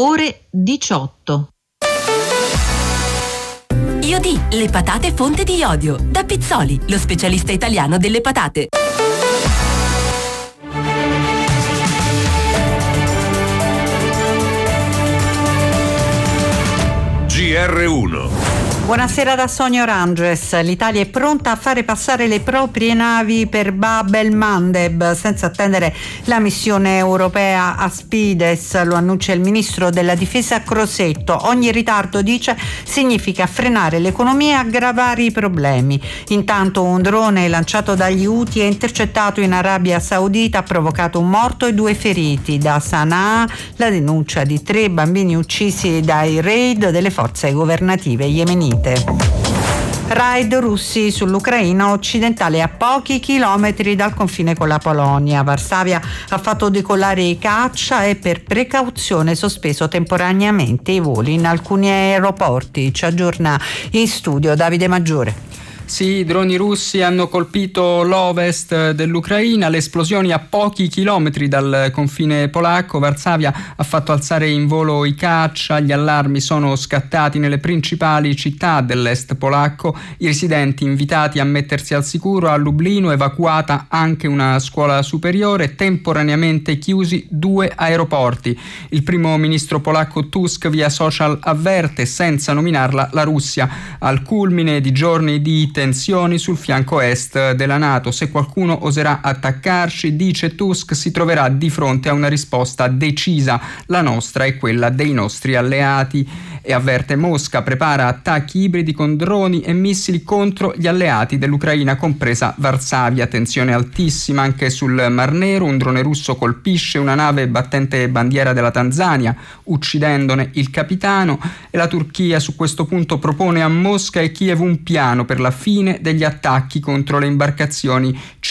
ore 18. Iodì, le patate fonte di iodio. Da Pizzoli, lo specialista italiano delle patate. GR1. Buonasera da Sonia Oranges. L'Italia è pronta a fare passare le proprie navi per Bab el-Mandeb senza attendere la missione europea Aspides, lo annuncia il ministro della difesa Crosetto. Ogni ritardo, dice, significa frenare l'economia e aggravare i problemi. Intanto un drone lanciato dagli Houthi e intercettato in Arabia Saudita ha provocato un morto e 2 feriti. Da Sana'a la denuncia di 3 bambini uccisi dai raid delle forze governative yemenite. Raid russi sull'Ucraina occidentale a pochi chilometri dal confine con la Polonia. Varsavia ha fatto decollare i caccia e per precauzione sospeso temporaneamente i voli in alcuni aeroporti. Ci aggiorna in studio Davide Maggiore. Sì, i droni russi hanno colpito l'ovest dell'Ucraina, le esplosioni a pochi chilometri dal confine polacco. Varsavia ha fatto alzare in volo i caccia, gli allarmi sono scattati nelle principali città dell'est polacco, i residenti invitati a mettersi al sicuro. A Lublino evacuata anche una scuola superiore, temporaneamente chiusi 2 aeroporti. Il primo ministro polacco Tusk via social avverte, senza nominarla, la Russia al culmine di giorni di tensioni sul fianco est della NATO. Se qualcuno oserà attaccarci, dice Tusk, si troverà di fronte a una risposta decisa. La nostra è quella dei nostri alleati. E avverte Mosca prepara attacchi ibridi con droni e missili contro gli alleati dell'Ucraina, compresa Varsavia. Tensione altissima anche sul Mar Nero. Un drone russo colpisce una nave battente bandiera della Tanzania, uccidendone il capitano, e la Turchia su questo punto propone a Mosca e Kiev un piano per la fine degli attacchi contro le imbarcazioni